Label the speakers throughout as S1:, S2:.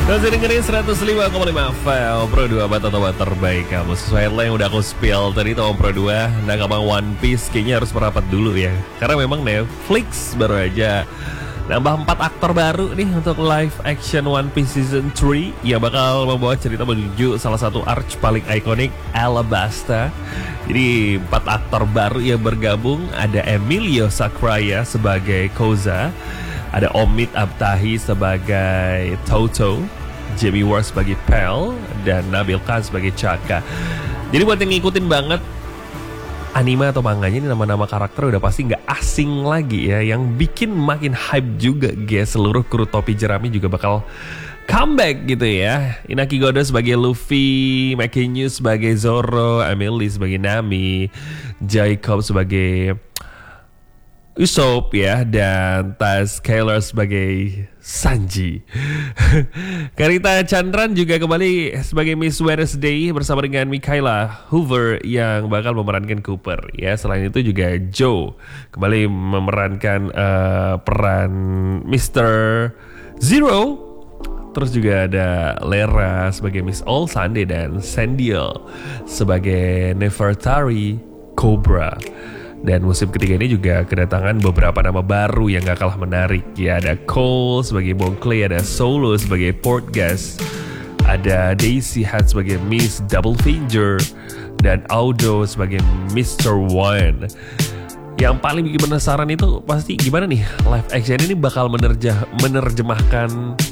S1: Masih dengerin 105,5 FM Pro 2 Bata-Toba terbaik kamu. Sesuai headline yang udah aku spill tadi Tom Pro 2. Nah gampang One Piece kayaknya harus merapat dulu ya. Karena memang Netflix baru aja nambah 4 aktor baru nih untuk live action One Piece Season 3 yang bakal membawa cerita menuju salah satu arc paling ikonik, Alabasta. Jadi 4 aktor baru yang bergabung. Ada Emilio Sakraya sebagai Koza, ada Omid Abtahi sebagai Toto, Jamie Ward sebagai Pel, dan Nabil Khan sebagai Chaka. Jadi buat yang ngikutin banget anime atau manganya, ini nama-nama karakter udah pasti nggak asing lagi ya. Yang bikin makin hype juga guys, seluruh kru topi jerami juga bakal comeback gitu ya. Inaki Godo sebagai Luffy, Mackenzie sebagai Zoro, Emily sebagai Nami, Jacob sebagai Usopp ya, dan Taz Skylar sebagai Sanji. Karita Chandran juga kembali sebagai Miss Wednesday bersama dengan Mikaela Hoover yang bakal memerankan Cooper ya. Selain itu juga Joe kembali memerankan peran Mr. Zero. Terus juga ada Lera sebagai Miss All Sunday dan Sandiel sebagai Nefertari Cobra. Dan musim ketiga ini juga kedatangan beberapa nama baru yang gak kalah menarik ya. Ada Cole sebagai Bon Clay, ada Solo sebagai Portgas, ada Daisy Hat sebagai Miss Double Finger, dan Audo sebagai Mr. One. Yang paling bikin penasaran itu pasti gimana nih live action ini bakal menerjemahkan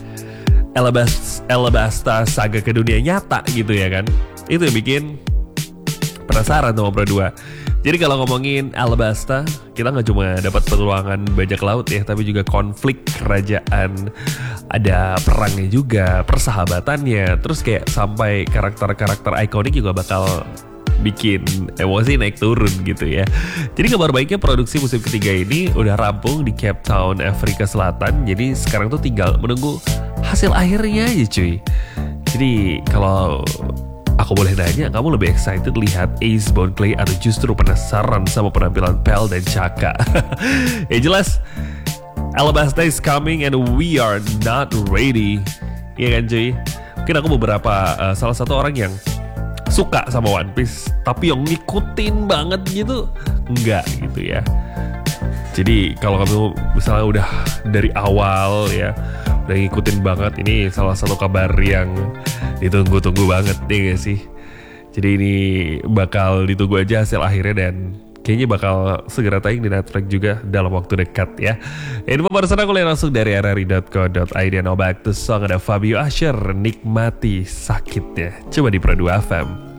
S1: Alabasta saga ke dunia nyata gitu ya kan. Itu yang bikin penasaran sama Pro 2. Jadi kalau ngomongin Alabasta, kita nggak cuma dapat petualangan bajak laut ya, tapi juga konflik kerajaan, ada perangnya juga, persahabatannya, terus kayak sampai karakter-karakter ikonik juga bakal bikin emosi naik turun gitu ya. Jadi kabar baiknya produksi musim ketiga ini udah rampung di Cape Town, Afrika Selatan. Jadi sekarang tuh tinggal menunggu hasil akhirnya aja cuy. Jadi kalau aku boleh nanya, kamu lebih excited lihat Ace, Bon Clay, atau justru penasaran sama penampilan Pel dan Chaka? Ya jelas, Alabasta is coming and we are not ready. Iya kan cuy? Mungkin aku salah satu orang yang suka sama One Piece, tapi yang ngikutin banget gitu enggak gitu ya. Jadi kalau kamu misalnya udah dari awal ya, udah ngikutin banget, ini salah satu kabar yang ditunggu-tunggu banget nih gak sih. Jadi ini bakal ditunggu aja hasil akhirnya, dan kayaknya bakal segera tayang di Netflix juga dalam waktu dekat ya. Info barusan aku lihat langsung dari rri.co.id. Now back to song, ada Fabio Asher, Nikmati Sakitnya. Coba di Pro 2 FM.